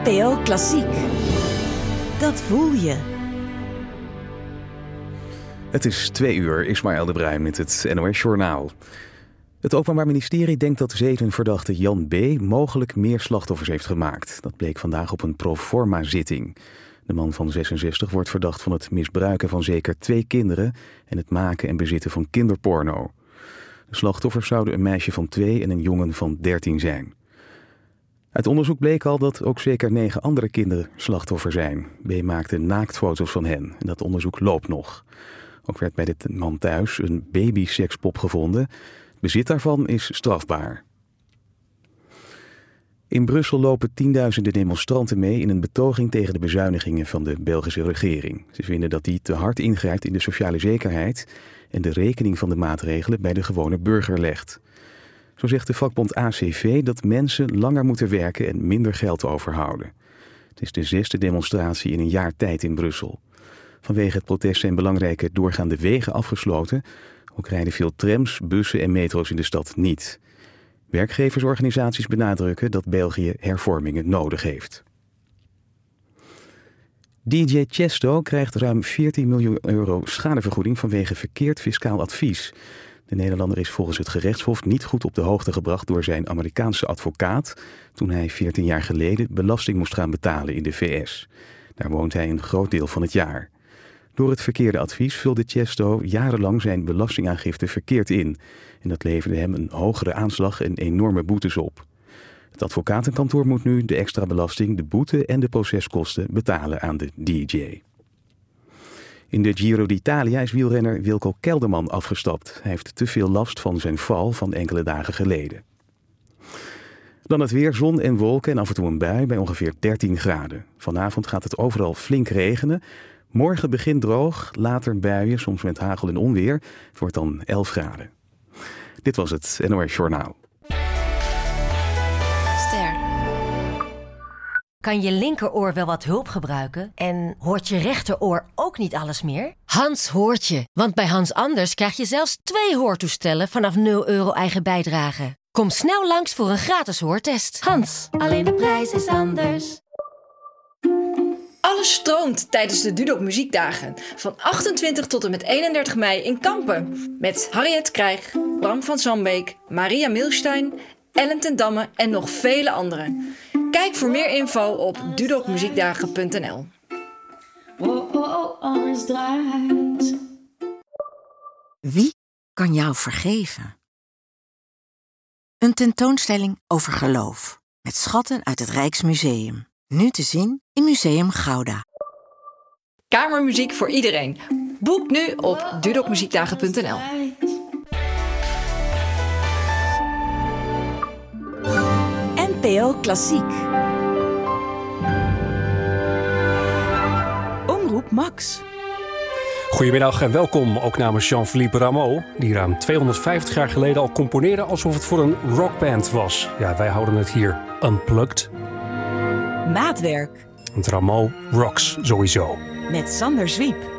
NPO Klassiek. Dat voel je. Het is 2:00, Ismaël de Bruin met het NOS Journaal. Het Openbaar Ministerie denkt dat zedenverdachte Jan B. mogelijk meer slachtoffers heeft gemaakt. Dat bleek vandaag op een proforma-zitting. De man van 66 wordt verdacht van het misbruiken van zeker 2 kinderen en het maken en bezitten van kinderporno. De slachtoffers zouden een meisje van 2 en een jongen van 13 zijn. Uit onderzoek bleek al dat ook zeker 9 andere kinderen slachtoffer zijn. B. maakte naaktfoto's van hen en dat onderzoek loopt nog. Ook werd bij dit man thuis een babysekspop gevonden. Bezit daarvan is strafbaar. In Brussel lopen tienduizenden demonstranten mee in een betoging tegen de bezuinigingen van de Belgische regering. Ze vinden dat die te hard ingrijpt in de sociale zekerheid en de rekening van de maatregelen bij de gewone burger legt. Zo zegt de vakbond ACV dat mensen langer moeten werken en minder geld overhouden. Het is de 6e demonstratie in een jaar tijd in Brussel. Vanwege het protest zijn belangrijke doorgaande wegen afgesloten. Ook rijden veel trams, bussen en metro's in de stad niet. Werkgeversorganisaties benadrukken dat België hervormingen nodig heeft. DJ Tiesto krijgt ruim 14 miljoen euro schadevergoeding vanwege verkeerd fiscaal advies. De Nederlander is volgens het gerechtshof niet goed op de hoogte gebracht door zijn Amerikaanse advocaat toen hij 14 jaar geleden belasting moest gaan betalen in de VS. Daar woont hij een groot deel van het jaar. Door het verkeerde advies vulde Tiesto jarenlang zijn belastingaangifte verkeerd in. En dat leverde hem een hogere aanslag en enorme boetes op. Het advocatenkantoor moet nu de extra belasting, de boete en de proceskosten betalen aan de DJ. In de Giro d'Italia is wielrenner Wilco Kelderman afgestapt. Hij heeft te veel last van zijn val van enkele dagen geleden. Dan het weer, zon en wolken en af en toe een bui bij ongeveer 13 graden. Vanavond gaat het overal flink regenen. Morgen begint droog, later buien, soms met hagel en onweer. Het wordt dan 11 graden. Dit was het NOS Journaal. Ster. Kan je linkeroor wel wat hulp gebruiken? En hoort je rechteroor ook niet alles meer? Hans hoort je, want bij Hans Anders krijg je zelfs 2 hoortoestellen vanaf €0 eigen bijdrage. Kom snel langs voor een gratis hoortest. Hans, alleen de prijs is anders. Alles stroomt tijdens de Dudok Muziekdagen van 28 tot en met 31 mei in Kampen. Met Harriet Krijg, Bram van Sambeek, Maria Milstein, Ellen ten Damme en nog vele anderen. Kijk voor meer info op dudokmuziekdagen.nl. Alles draait. Wie kan jou vergeven? Een tentoonstelling over geloof. Met schatten uit het Rijksmuseum. Nu te zien in Museum Gouda. Kamermuziek voor iedereen. Boek nu op dudokmuziekdagen.nl. NPO Klassiek. Omroep Max. Goedemiddag en welkom ook namens Jean-Philippe Rameau, die ruim 250 jaar geleden al componeerde alsof het voor een rockband was. Ja, wij houden het hier unplugged. Maatwerk. Want Rameau rocks sowieso. Met Sander Zwiep.